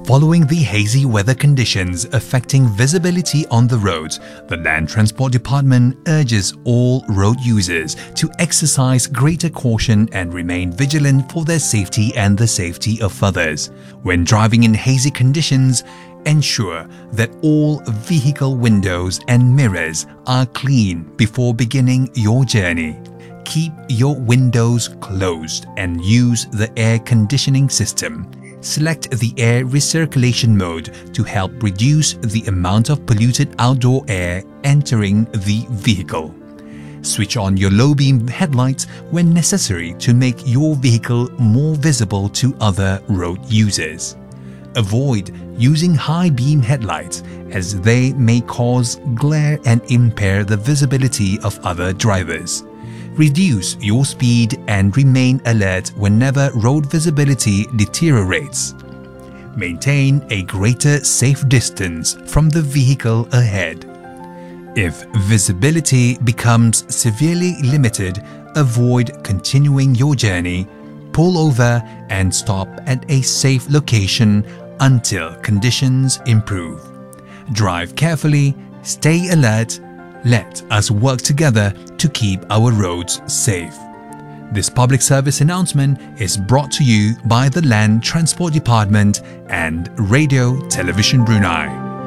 Following the hazy weather conditions affecting visibility on the roads, the Land Transport Department urges all road users to exercise greater caution and remain vigilant for their safety and the safety of others. When driving in hazy conditions, ensure that all vehicle windows and mirrors are clean before beginning your journey. Keep your windows closed and use the air conditioning system. Select the air recirculation mode to help reduce the amount of polluted outdoor air entering the vehicle. Switch on your low-beam headlights when necessary to make your vehicle more visible to other road users. Avoid using high-beam headlights as they may cause glare and impair the visibility of other drivers. Reduce your speed and remain alert whenever road visibility deteriorates. Maintain a greater safe distance from the vehicle ahead. If visibility becomes severely limited, avoid continuing your journey. Pull over and stop at a safe location until conditions improve. Drive carefully, stay alert. Let us work together to keep our roads safe. This public service announcement is brought to you by the Land Transport Department and Radio Television Brunei.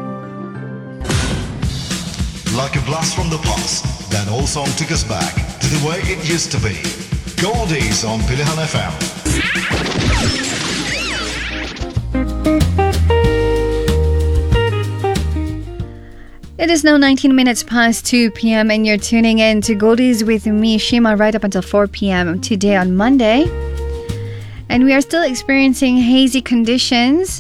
Like a blast from the past, that old song took us back to the way it used to be. Goldies on Pilihan FM. It is now 19 minutes past 2 p.m. and you're tuning in to Goldies with me, Shima, right up until 4 p.m. today on Monday. And we are still experiencing hazy conditions.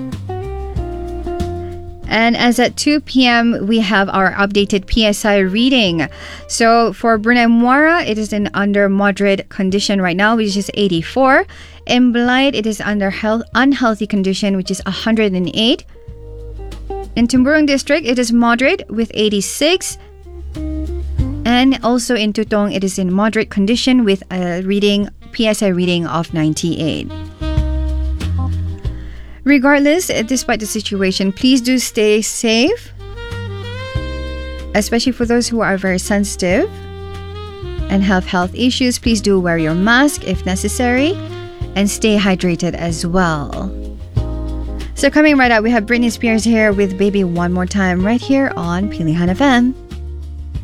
And as at 2 p.m., we have our updated PSI reading. So for Brunei Muara, it is in under moderate condition right now, which is 84. In Belait, it is under unhealthy condition, which is 108. In Temburong District, it is moderate with 86. And also in Tutong, it is in moderate condition with a PSI reading of 98. Regardless, despite the situation, please do stay safe, especially for those who are very sensitive and have health issues. Please do wear your mask if necessary and stay hydrated as well. So coming right up, we have Britney Spears here with Baby One More Time right here on Pilihan FM.